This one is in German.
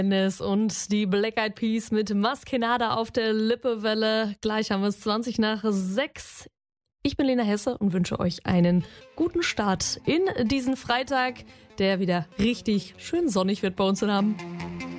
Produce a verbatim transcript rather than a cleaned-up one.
Und die Black Eyed Peas mit Maskenada auf der Lippewelle. Gleich haben wir es zwanzig nach sechs. Ich bin Lena Hesse und wünsche euch einen guten Start in diesen Freitag, der wieder richtig schön sonnig wird bei uns in Hamm.